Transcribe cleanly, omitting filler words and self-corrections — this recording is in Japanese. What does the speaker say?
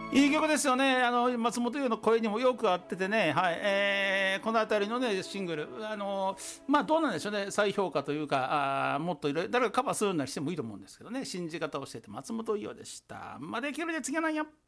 いい曲ですよね。松本伊代の声にもよく合っててね、はい、この辺りのねシングル、まあどうなんでしょうね、再評価というか、もっといろいろ誰かカバーするようにしてもいいと思うんですけどね。信じ方をしてて松本伊代でした。まあできるで次はなんや。